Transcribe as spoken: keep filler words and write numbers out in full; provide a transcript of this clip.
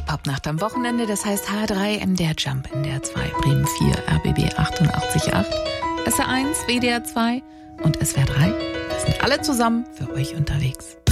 Abnacht am Wochenende, das heißt H drei, M D R Jump, N D R zwei, Bremen vier, R B B achtundachtzig Komma acht, S R eins, W D R zwei und S W R drei. Wir sind alle zusammen für euch unterwegs.